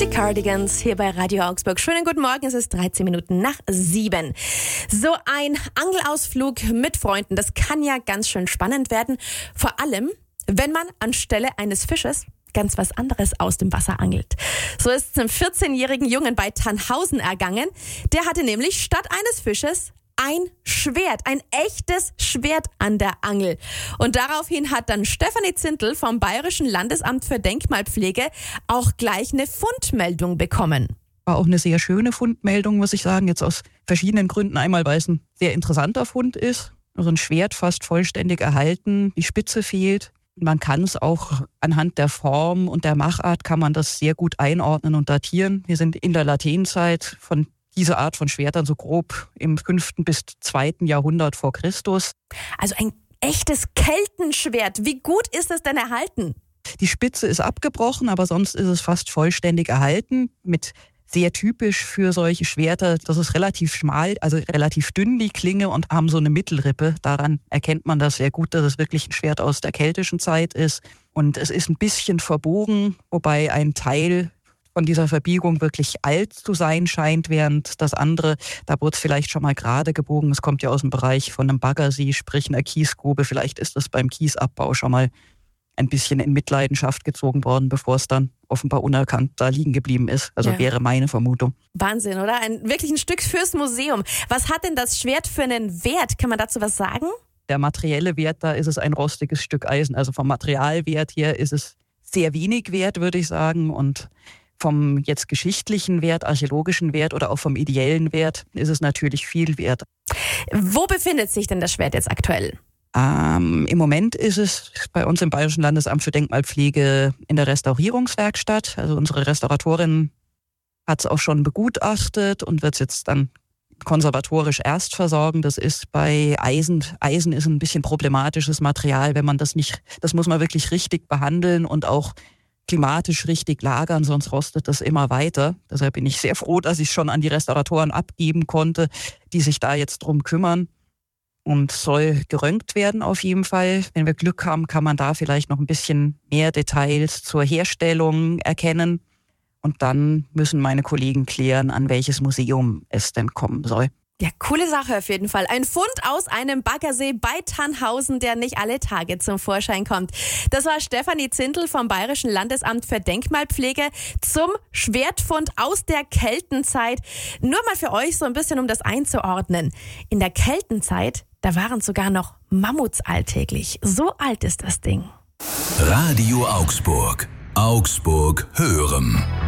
Die Cardigans hier bei Radio Augsburg. Schönen guten Morgen, es ist 13 Minuten nach 7. So ein Angelausflug mit Freunden, das kann ja ganz schön spannend werden. Vor allem, wenn man anstelle eines Fisches ganz was anderes aus dem Wasser angelt. So ist es einem 14-jährigen Jungen bei Tannhausen ergangen. Der hatte nämlich statt eines Fisches ein Schwert, ein echtes Schwert an der Angel. Und daraufhin hat dann Stefanie Zindel vom Bayerischen Landesamt für Denkmalpflege auch gleich eine Fundmeldung bekommen. War auch eine sehr schöne Fundmeldung, muss ich sagen, jetzt aus verschiedenen Gründen. Einmal, weil es ein sehr interessanter Fund ist, also ein Schwert fast vollständig erhalten, die Spitze fehlt. Man kann es auch anhand der Form und der Machart kann man das sehr gut einordnen und datieren. Wir sind in der Latènezeit von dieser Art von Schwertern so grob im 5. bis 2. Jahrhundert vor Christus. Also ein echtes Keltenschwert. Wie gut ist es denn erhalten? Die Spitze ist abgebrochen, aber sonst ist es fast vollständig erhalten. Mit sehr typisch für solche Schwerter, das ist relativ schmal, also relativ dünn die Klinge und haben so eine Mittelrippe. Daran erkennt man das sehr gut, dass es wirklich ein Schwert aus der keltischen Zeit ist. Und es ist ein bisschen verbogen, wobei ein Teil von dieser Verbiegung wirklich alt zu sein scheint, während das andere, da wurde es vielleicht schon mal gerade gebogen. Es kommt ja aus dem Bereich von einem Baggersee, sprich einer Kiesgrube. Vielleicht ist das beim Kiesabbau schon mal ein bisschen in Mitleidenschaft gezogen worden, bevor es dann offenbar unerkannt da liegen geblieben ist. Also wäre meine Vermutung. Wahnsinn, oder? Wirklich ein Stück fürs Museum. Was hat denn das Schwert für einen Wert? Kann man dazu was sagen? Der materielle Wert, da ist es ein rostiges Stück Eisen. Also vom Materialwert her ist es sehr wenig wert, würde ich sagen. Und vom jetzt geschichtlichen Wert, archäologischen Wert oder auch vom ideellen Wert ist es natürlich viel wert. Wo befindet sich denn das Schwert jetzt aktuell? Im Moment ist es bei uns im Bayerischen Landesamt für Denkmalpflege in der Restaurierungswerkstatt. Also unsere Restauratorin hat es auch schon begutachtet und wird es jetzt dann konservatorisch erst versorgen. Das ist bei Eisen. Eisen ist ein bisschen problematisches Material, wenn man das nicht, das muss man wirklich richtig behandeln und auch klimatisch richtig lagern, sonst rostet das immer weiter. Deshalb bin ich sehr froh, dass ich es schon an die Restauratoren abgeben konnte, die sich da jetzt drum kümmern. Und soll geröntgt werden auf jeden Fall. Wenn wir Glück haben, kann man da vielleicht noch ein bisschen mehr Details zur Herstellung erkennen. Und dann müssen meine Kollegen klären, an welches Museum es denn kommen soll. Ja, coole Sache auf jeden Fall. Ein Fund aus einem Baggersee bei Tannhausen, der nicht alle Tage zum Vorschein kommt. Das war Stefanie Zindel vom Bayerischen Landesamt für Denkmalpflege zum Schwertfund aus der Keltenzeit. Nur mal für euch so ein bisschen, um das einzuordnen. In der Keltenzeit, da waren sogar noch Mammuts alltäglich. So alt ist das Ding. Radio Augsburg. Augsburg hören.